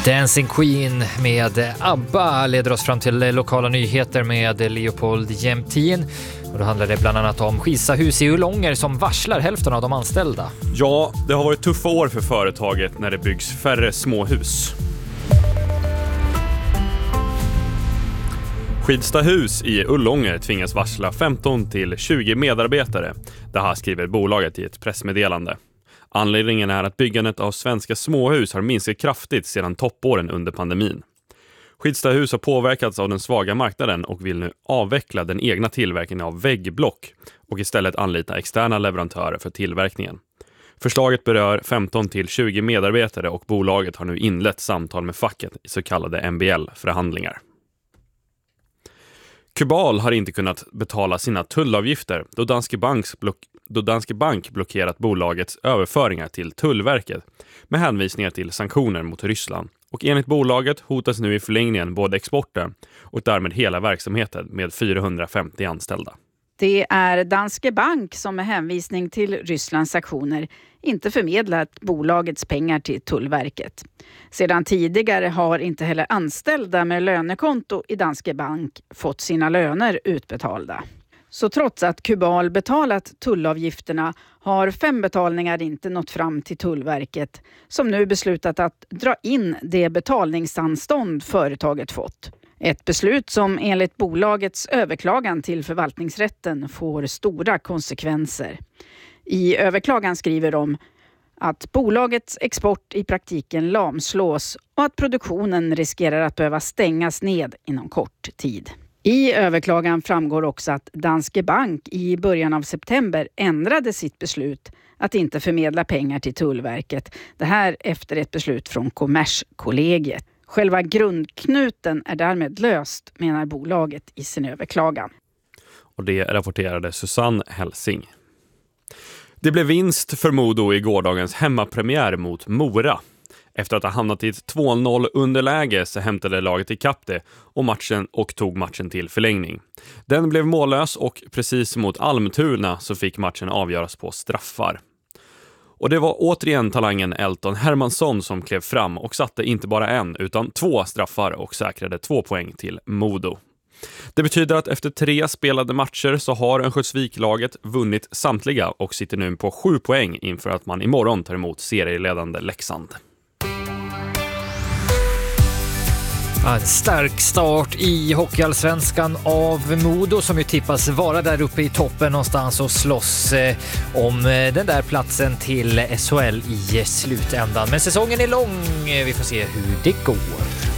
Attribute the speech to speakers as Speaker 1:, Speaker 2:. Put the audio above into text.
Speaker 1: Dancing Queen med ABBA leder oss fram till lokala nyheter med Leopold Jämtin. Och då handlar det bland annat om Skisahus i Ullånger som varslar hälften av de anställda.
Speaker 2: Ja, det har varit tuffa år för företaget när det byggs färre småhus. Skidstahus i Ullånger tvingas varsla 15 till 20 medarbetare. Det här skriver bolaget i ett pressmeddelande. Anledningen är att byggandet av svenska småhus har minskat kraftigt sedan toppåren under pandemin. Skidstahus har påverkats av den svaga marknaden och vill nu avveckla den egna tillverkningen av väggblock och istället anlita externa leverantörer för tillverkningen. Förslaget berör 15 till 20 medarbetare och bolaget har nu inlett samtal med facket i så kallade MBL-förhandlingar. Kubal har inte kunnat betala sina tullavgifter då Danske Bank blockerat bolagets överföringar till Tullverket med hänvisningar till sanktioner mot Ryssland. Och enligt bolaget hotas nu i förlängningen både exporten och därmed hela verksamheten med 450 anställda.
Speaker 3: Det är Danske Bank som med hänvisning till Rysslands sanktioner inte förmedlat bolagets pengar till Tullverket. Sedan tidigare har inte heller anställda med lönekonto i Danske Bank fått sina löner utbetalda. Så trots att Kubal betalat tullavgifterna har 5 betalningar inte nått fram till Tullverket som nu beslutat att dra in det betalningsanstånd företaget fått. Ett beslut som enligt bolagets överklagan till förvaltningsrätten får stora konsekvenser. I överklagan skriver de att bolagets export i praktiken lamslås och att produktionen riskerar att behöva stängas ned inom kort tid. I överklagan framgår också att Danske Bank i början av september ändrade sitt beslut att inte förmedla pengar till Tullverket. Det här efter ett beslut från Kommerskollegiet. Själva grundknuten är därmed löst, menar bolaget i sin överklagan.
Speaker 2: Och det rapporterade Susanne Helsing. Det blev vinst för Modo i gårdagens hemmapremiär mot Mora. Efter att ha hamnat i ett 2-0 underläge så hämtade laget ikapp det och tog matchen till förlängning. Den blev mållös och precis mot Almtuna så fick matchen avgöras på straffar. Och det var återigen talangen Elton Hermansson som klev fram och satte inte bara 1 utan 2 straffar och säkrade 2 poäng till Modo. Det betyder att efter 3 spelade matcher så har Örnsköldsvik-laget vunnit samtliga och sitter nu på 7 poäng inför att man imorgon tar emot serieledande Leksand.
Speaker 1: En stark start i Hockeyallsvenskan av Modo som ju tippas vara där uppe i toppen någonstans och slåss om den där platsen till SHL i slutändan. Men säsongen är lång, vi får se hur det går.